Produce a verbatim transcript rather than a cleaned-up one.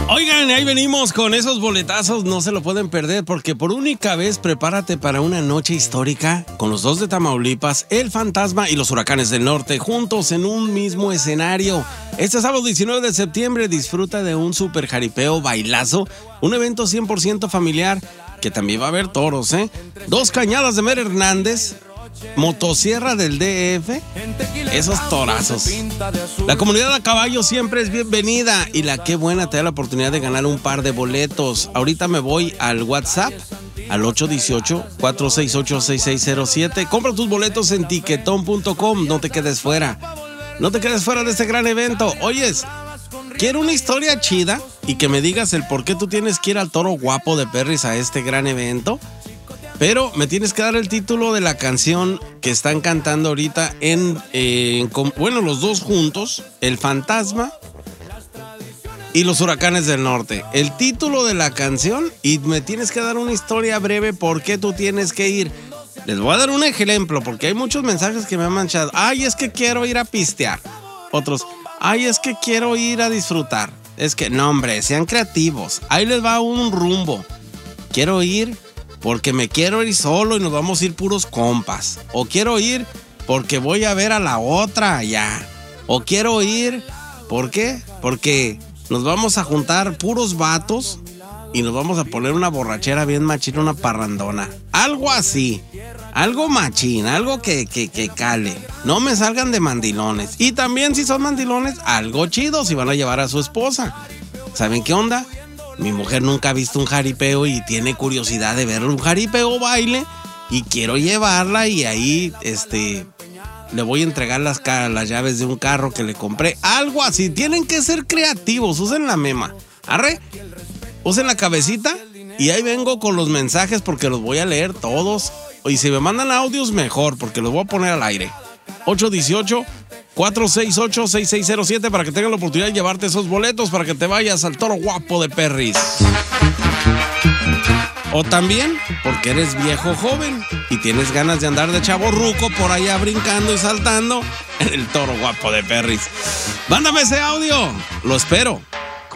Oigan, ahí venimos con esos boletazos, no se lo pueden perder porque por única vez prepárate para una noche histórica con los dos de Tamaulipas, El Fantasma y los Huracanes del Norte juntos en un mismo escenario. Este sábado diecinueve de septiembre disfruta de un super jaripeo bailazo, un evento cien por ciento familiar que también va a haber toros, ¿eh? Dos cañadas de Mer Hernández, motosierra del D F, esos torazos. La comunidad a caballo siempre es bienvenida y la Qué Buena te da la oportunidad de ganar un par de boletos. Ahorita me voy al WhatsApp al ocho uno ocho, cuatro seis ocho, seis seis cero siete. Compra tus boletos en tiquetón punto com, no te quedes fuera. No te quedes fuera de este gran evento. Oyes, quiero una historia chida y que me digas el por qué tú tienes que ir al Toro Guapo de Perris a este gran evento. Pero me tienes que dar el título de la canción que están cantando ahorita en, eh, en, bueno, los dos juntos, El Fantasma y los Huracanes del Norte. El título de la canción y me tienes que dar una historia breve por qué tú tienes que ir. Les voy a dar un ejemplo porque hay muchos mensajes que me han manchado. Ay, es que quiero ir a pistear. Otros, ay, es que quiero ir a disfrutar. Es que, no, hombre, sean creativos. Ahí les va un rumbo. Quiero ir porque me quiero ir solo y nos vamos a ir puros compas. O quiero ir porque voy a ver a la otra allá. O quiero ir, ¿por qué? Porque nos vamos a juntar puros vatos y nos vamos a poner una borrachera bien machina, una parrandona. Algo así. Algo machín, algo que, que, que cale. No me salgan de mandilones. Y también si son mandilones, algo chido si van a llevar a su esposa. ¿Saben qué onda? Mi mujer nunca ha visto un jaripeo y tiene curiosidad de ver un jaripeo baile y quiero llevarla y ahí este le voy a entregar las, las llaves de un carro que le compré. Algo así, tienen que ser creativos, usen la mema. Arre, usen la cabecita y ahí vengo con los mensajes porque los voy a leer todos. Y si me mandan audios mejor porque los voy a poner al aire. ocho uno ocho, cuatro seis ocho, seis seis cero siete para que tengan la oportunidad de llevarte esos boletos para que te vayas al Toro Guapo de Perris. O también porque eres viejo joven y tienes ganas de andar de chavo ruco por allá brincando y saltando en el Toro Guapo de Perris. Mándame ese audio, lo espero.